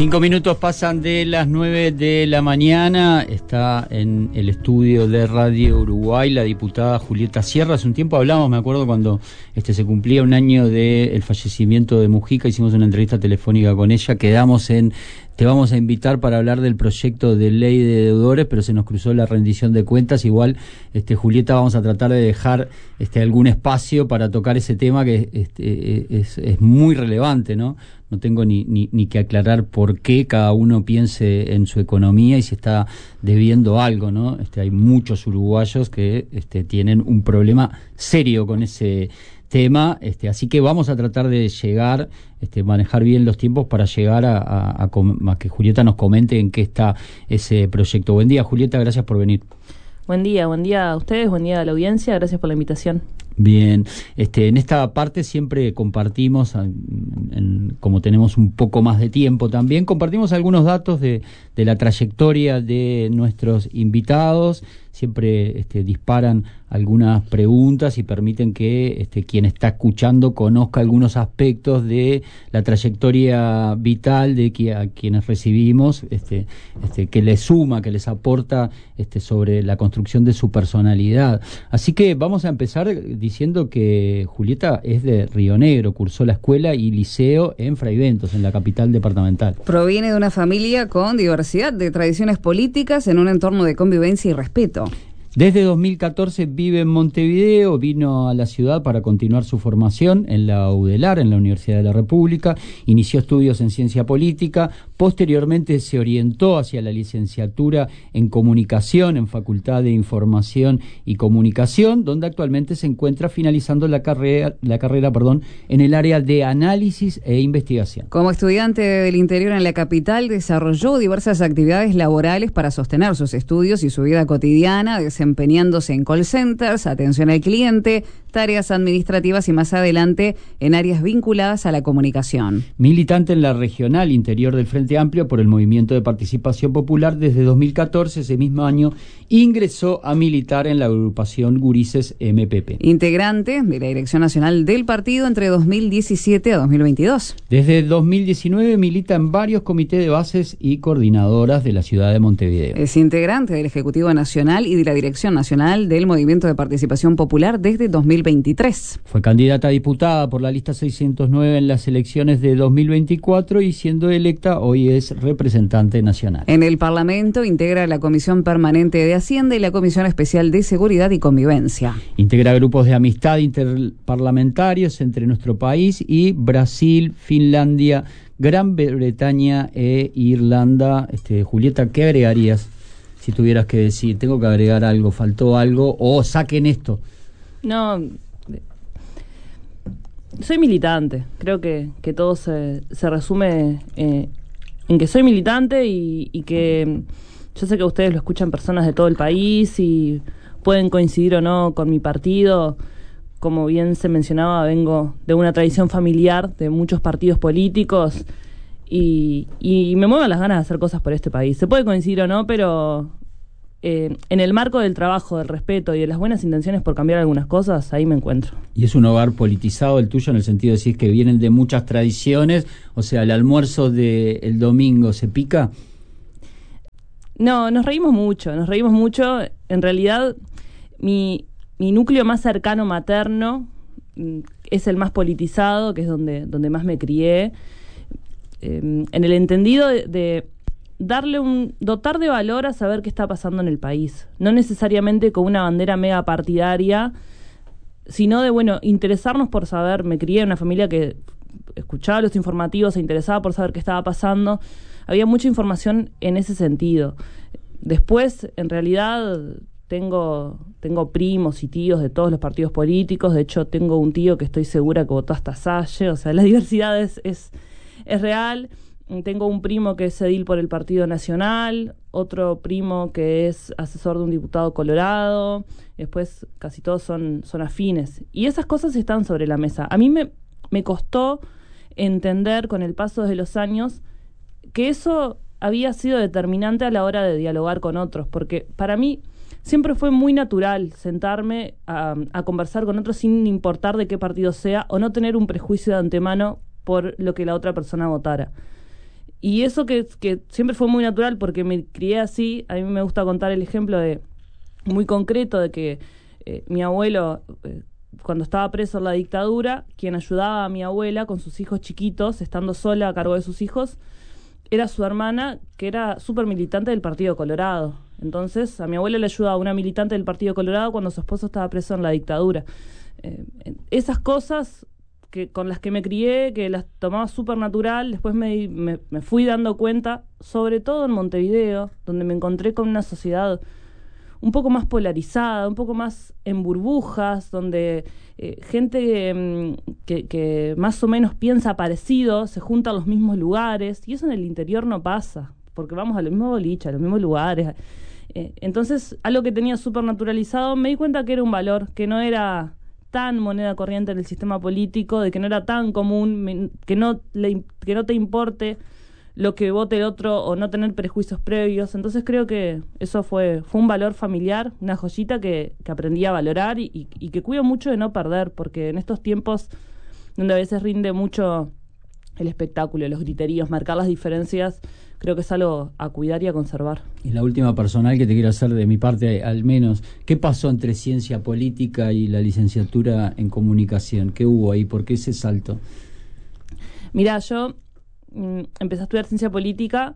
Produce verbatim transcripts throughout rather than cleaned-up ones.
Cinco minutos pasan de las nueve de la mañana. Está en el estudio de Radio Uruguay la diputada Julieta Sierra. Hace un tiempo hablamos, me acuerdo, cuando este se cumplía un año del fallecimiento de Mujica. Hicimos una entrevista telefónica con ella. Quedamos en... Te vamos a invitar para hablar del proyecto de ley de deudores, pero se nos cruzó la rendición de cuentas. Igual, este, Julieta, vamos a tratar de dejar este, algún espacio para tocar ese tema que este, es, es muy relevante, ¿no? No tengo ni, ni, ni que aclarar por qué cada uno piense en su economía y si está debiendo algo, ¿no? Este, hay muchos uruguayos que este, tienen un problema serio con ese tema, este, así que vamos a tratar de llegar, este, manejar bien los tiempos para llegar a, a, a, a que Julieta nos comente en qué está ese proyecto. Buen día, Julieta, gracias por venir. Buen día, buen día a ustedes, buen día a la audiencia, gracias por la invitación. Bien, este, en esta parte siempre compartimos, en, en, como tenemos un poco más de tiempo también, compartimos algunos datos de, de la trayectoria de nuestros invitados. Siempre este, disparan algunas preguntas y permiten que este, quien está escuchando conozca algunos aspectos de la trayectoria vital de que, a quienes recibimos, este, este, que les suma, que les aporta este, sobre la construcción de su personalidad. Así que vamos a empezar diciendo que Julieta es de Río Negro, cursó la escuela y liceo en Fraiventos, en la capital departamental. Proviene de una familia con diversidad de tradiciones políticas en un entorno de convivencia y respeto. Desde dos mil catorce vive en Montevideo, vino a la ciudad para continuar su formación en la UDELAR, en la Universidad de la República, inició estudios en ciencia política, posteriormente se orientó hacia la licenciatura en comunicación en Facultad de Información y Comunicación, donde actualmente se encuentra finalizando la carrera, la carrera perdón, en el área de análisis e investigación. Como estudiante del interior en la capital, desarrolló diversas actividades laborales para sostener sus estudios y su vida cotidiana, desempeñándose en call centers, atención al cliente, tareas administrativas y más adelante en áreas vinculadas a la comunicación. Militante en la regional interior del Frente Amplio por el Movimiento de Participación Popular, desde dos mil catorce, ese mismo año, ingresó a militar en la agrupación Gurises M P P. Integrante de la Dirección Nacional del partido entre dos mil diecisiete a dos mil veintidós. Desde dos mil diecinueve milita en varios comités de bases y coordinadoras de la ciudad de Montevideo. Es integrante del Ejecutivo Nacional y de la Dirección Nacional del Movimiento de Participación Popular desde dos mil veintitrés. Fue candidata a diputada por la lista seiscientos nueve en las elecciones de dos mil veinticuatro y siendo electa hoy es representante nacional. En el Parlamento integra la Comisión Permanente de Hacienda y la Comisión Especial de Seguridad y Convivencia. Integra grupos de amistad interparlamentarios entre nuestro país y Brasil, Finlandia, Gran Bretaña e Irlanda. Este, Julieta, ¿qué agregarías si tuvieras que decir, tengo que agregar algo, faltó algo, o saquen esto? No, soy militante. Creo que, que todo se, se resume eh, en que soy militante y, y que yo sé que ustedes lo escuchan personas de todo el país y pueden coincidir o no con mi partido. Como bien se mencionaba, vengo de una tradición familiar de muchos partidos políticos y, y me mueven las ganas de hacer cosas por este país. Se puede coincidir o no, pero eh, en el marco del trabajo, del respeto y de las buenas intenciones por cambiar algunas cosas, ahí me encuentro. ¿Y es un hogar politizado el tuyo en el sentido de decir que vienen de muchas tradiciones? O sea, ¿el almuerzo del domingo se pica? No, nos reímos mucho, nos reímos mucho. En realidad, mi... Mi núcleo más cercano materno es el más politizado, que es donde, donde más me crié, eh, en el entendido de, de darle un, dotar de valor a saber qué está pasando en el país. No necesariamente con una bandera mega partidaria, sino de, bueno, interesarnos por saber. Me crié en una familia que escuchaba los informativos, se interesaba por saber qué estaba pasando. Había mucha información en ese sentido. Después, en realidad, Tengo, tengo primos y tíos de todos los partidos políticos. De hecho, tengo un tío que estoy segura que votó hasta Salle. O sea, la diversidad es, es, es real. Tengo un primo que es edil por el Partido Nacional, otro primo que es asesor de un diputado colorado. Después, casi todos son, son afines. Y esas cosas están sobre la mesa. A mí me, me costó entender con el paso de los años que eso había sido determinante a la hora de dialogar con otros. Porque para mí siempre fue muy natural sentarme a, a conversar con otros sin importar de qué partido sea o no tener un prejuicio de antemano por lo que la otra persona votara. y eso que, que siempre fue muy natural porque me crié así. A mí me gusta contar el ejemplo de muy concreto de que eh, mi abuelo, eh, cuando estaba preso en la dictadura, quien ayudaba a mi abuela con sus hijos chiquitos, estando sola a cargo de sus hijos, era su hermana, que era súper militante del Partido Colorado. Entonces, a mi abuela le ayudaba una militante del Partido Colorado cuando su esposo estaba preso en la dictadura. Eh, esas cosas que con las que me crié, que las tomaba súper natural, después me, me, me fui dando cuenta, sobre todo en Montevideo, donde me encontré con una sociedad un poco más polarizada, un poco más en burbujas, donde eh, gente eh, que, que más o menos piensa parecido se junta a los mismos lugares, y eso en el interior no pasa, porque vamos a los mismos boliches, a los mismos lugares. Eh, entonces, algo que tenía súper naturalizado, me di cuenta que era un valor, que no era tan moneda corriente en el sistema político, de que no era tan común, que no, le, que no te importe lo que vote el otro o no tener prejuicios previos. Entonces creo que eso fue fue un valor familiar, una joyita que, que aprendí a valorar y, y, y que cuido mucho de no perder, porque en estos tiempos donde a veces rinde mucho el espectáculo, los griteríos, marcar las diferencias, creo que es algo a cuidar y a conservar. Y la última personal que te quiero hacer de mi parte, al menos, ¿qué pasó entre ciencia política y la licenciatura en comunicación? ¿Qué hubo ahí? ¿Por qué ese salto? Mirá, yo empecé a estudiar ciencia política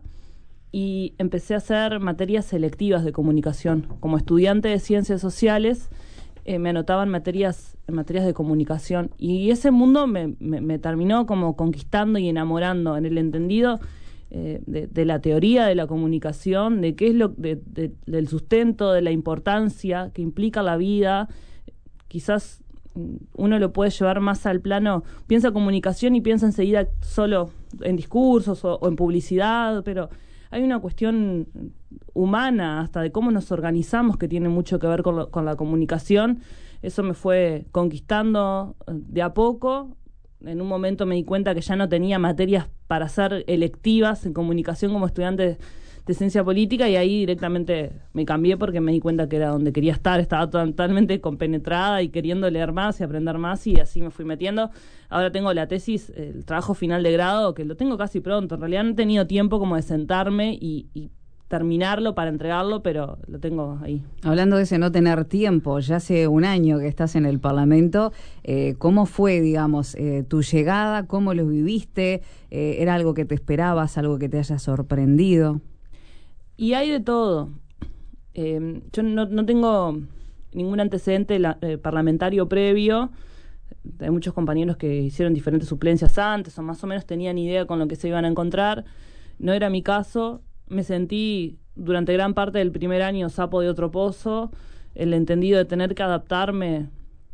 y empecé a hacer materias selectivas de comunicación. Como estudiante de ciencias sociales, eh, me anotaban materias, materias de comunicación. Y ese mundo me, me, me terminó como conquistando y enamorando en el entendido eh, de, de la teoría de la comunicación, de qué es lo de, de, del sustento, de la importancia que implica la vida. Quizás uno lo puede llevar más al plano, piensa comunicación y piensa enseguida solo en discursos o, o en publicidad, pero hay una cuestión humana hasta de cómo nos organizamos que tiene mucho que ver con, lo, con la comunicación. Eso me fue conquistando de a poco. En un momento me di cuenta que ya no tenía materias para hacer electivas en comunicación como estudiante de ciencia política, y ahí directamente me cambié porque me di cuenta que era donde quería estar. Estaba totalmente compenetrada y queriendo leer más y aprender más, y así me fui metiendo. Ahora tengo la tesis, el trabajo final de grado, que lo tengo casi pronto. En realidad no he tenido tiempo como de sentarme y, y terminarlo para entregarlo, pero lo tengo ahí. Hablando de ese no tener tiempo, ya hace un año que estás en el Parlamento, eh, ¿cómo fue, digamos, eh, tu llegada? ¿Cómo lo viviste? Eh, ¿Era algo que te esperabas, algo que te haya sorprendido? Y hay de todo. Eh, yo no, no tengo ningún antecedente la, eh, parlamentario previo. Hay muchos compañeros que hicieron diferentes suplencias antes o más o menos tenían idea con lo que se iban a encontrar. No era mi caso. Me sentí durante gran parte del primer año sapo de otro pozo, el entendido de tener que adaptarme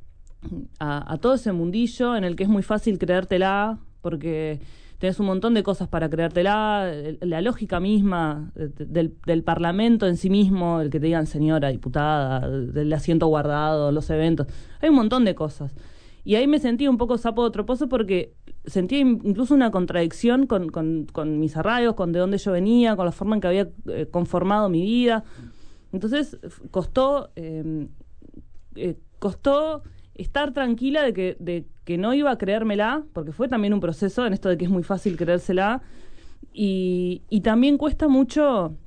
a, a todo ese mundillo en el que es muy fácil creértela, porque tenés un montón de cosas para creértela, la lógica misma del, del Parlamento en sí mismo, el que te digan señora diputada, del asiento guardado, los eventos, hay un montón de cosas. Y ahí me sentí un poco sapo de otro pozo porque sentía incluso una contradicción con, con, con mis arraigos, con de dónde yo venía, con la forma en que había eh, conformado mi vida. Entonces costó, eh, eh, costó estar tranquila de que, de que no iba a creérmela, porque fue también un proceso en esto de que es muy fácil creérsela, y, y también cuesta mucho